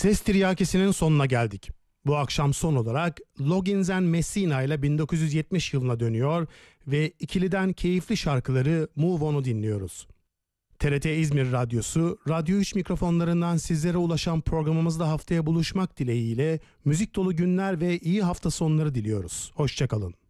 Ses Tiryakisi'nin sonuna geldik. Bu akşam son olarak Loggins and Messina ile 1970 yılına dönüyor ve ikiliden keyifli şarkıları Move On'u dinliyoruz. TRT İzmir Radyosu, Radyo 3 mikrofonlarından sizlere ulaşan programımızda haftaya buluşmak dileğiyle müzik dolu günler ve iyi hafta sonları diliyoruz. Hoşça kalın.